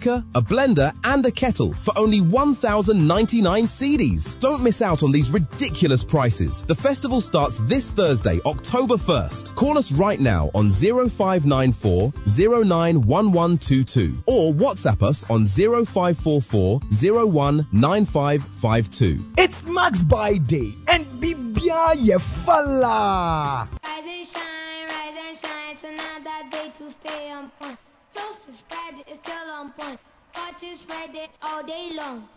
speaker, a blender, and a kettle for only 1,099 cedis. Don't miss out on these ridiculous prices. The festival starts this Thursday, October 1st. Call us right now on 0594 091122 or WhatsApp us on 0544 019552. It's Max Buy Day and Bibia Yefala. Rise and shine, it's another day to stay on point. Toast is Friday, it's still on point. Watch is Friday, it's all day long.